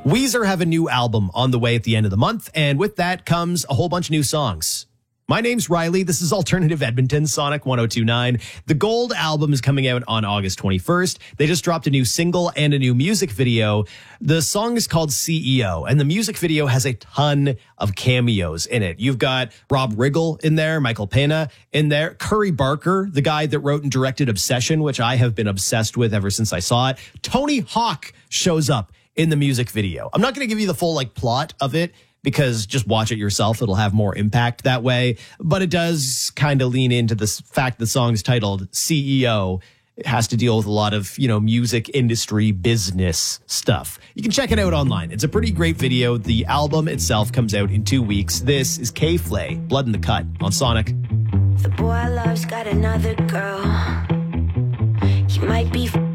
Weezer have a new album on the way at the end of the month, and with that comes a whole bunch of new songs. My name's Riley. This is Alternative Edmonton, Sonic 102.9. The Gold album is coming out on August 21st. They just dropped a new single and a new music video. The song is called CEO, and the music video has a ton of cameos in it. You've got Rob Riggle in there, Michael Pena in there, Curry Barker, the guy that wrote and directed Obsession, which I have been obsessed with ever since I saw it. Tony Hawk shows up in the music video. I'm not going to give you the full plot of it, because just watch it yourself. It'll have more impact that way. But it does kind of lean into this fact the song's titled CEO. It has to deal with a lot of, music industry business stuff. You can check it out online. It's a pretty great video. The album itself comes out in 2 weeks. This is K-Flay, Blood in the Cut on Sonic. The boy I love's got another girl. He might be